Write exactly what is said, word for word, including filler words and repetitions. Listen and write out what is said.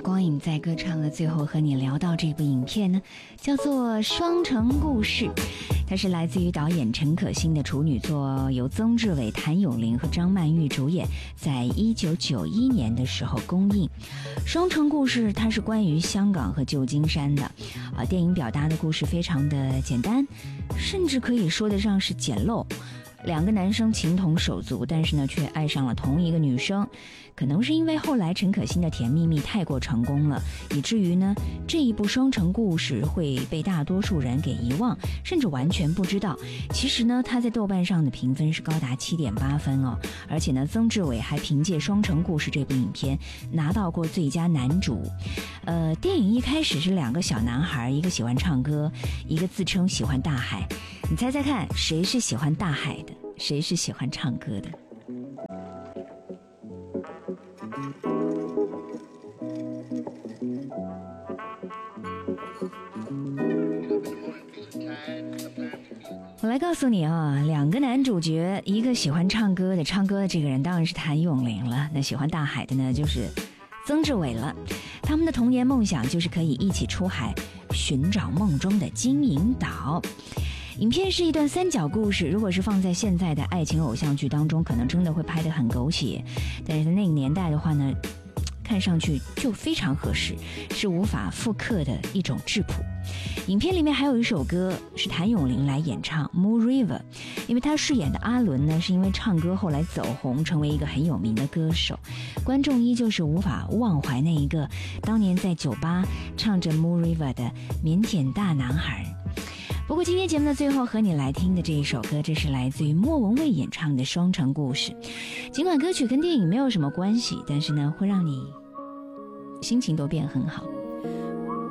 光影在歌唱的最后和你聊到这部影片呢，叫做《双城故事》，它是来自于导演陈可辛的处女作，由曾志伟、谭咏麟和张曼玉主演，在一九九一年的时候公映。双城故事它是关于香港和旧金山的啊，电影表达的故事非常的简单，甚至可以说得上是简陋。两个男生情同手足，但是呢却爱上了同一个女生，可能是因为后来陈可辛的甜蜜蜜太过成功了，以至于呢这一部双城故事会被大多数人给遗忘，甚至完全不知道。其实呢他在豆瓣上的评分是高达 七点八 分哦，而且呢曾志伟还凭借双城故事这部影片拿到过最佳男主。呃，电影一开始是两个小男孩，一个喜欢唱歌，一个自称喜欢大海，你猜猜看谁是喜欢大海的，谁是喜欢唱歌的？我来告诉你啊，两个男主角，一个喜欢唱歌的，唱歌的这个人当然是谭咏麟了，那喜欢大海的呢就是曾志伟了。他们的童年梦想就是可以一起出海寻找梦中的金银岛。影片是一段三角故事，如果是放在现在的爱情偶像剧当中，可能真的会拍得很狗血，但是在那个年代的话呢，看上去就非常合适，是无法复刻的一种质朴。影片里面还有一首歌是谭咏麟来演唱 Moon River， 因为他饰演的阿伦呢是因为唱歌后来走红，成为一个很有名的歌手，观众依旧是无法忘怀那一个当年在酒吧唱着 Moon River 的腼腆大男孩。不过今天节目的最后和你来听的这一首歌，这是来自于莫文蔚演唱的《双城故事》。尽管歌曲跟电影没有什么关系，但是呢会让你心情都变很好。